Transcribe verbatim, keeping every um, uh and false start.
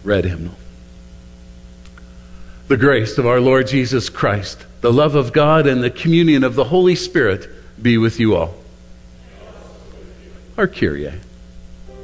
red hymnal. The grace of our Lord Jesus Christ, the love of God, and the communion of the Holy Spirit be with you all. Our Kyrie.